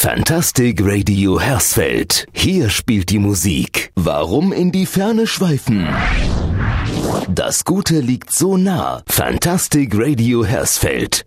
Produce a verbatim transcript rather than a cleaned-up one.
Fantastic Radio Hersfeld. Hier spielt die Musik. Warum in die Ferne schweifen? Das Gute liegt so nah. Fantastic Radio Hersfeld.